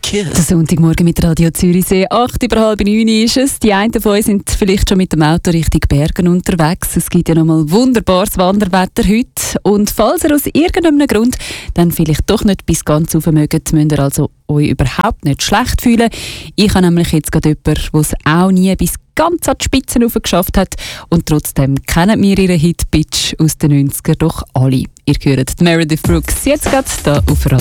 Kiss. Der Sonntagmorgen mit Radio Zürichsee, 8:30 ist es. Die einen von euch sind vielleicht schon mit dem Auto Richtung Bergen unterwegs. Es gibt ja nochmal wunderbares Wanderwetter heute. Und falls ihr aus irgendeinem Grund dann vielleicht doch nicht bis ganz rauf mögt, müsst ihr also euch überhaupt nicht schlecht fühlen. Ich habe nämlich jetzt gerade jemanden, der es auch nie bis ganz an die Spitze rauf geschafft hat. Und trotzdem kennen wir ihren Hit-Pitch aus den 90ern doch alle. Ihr hört Meredith Brooks jetzt gerade hier auf Radio.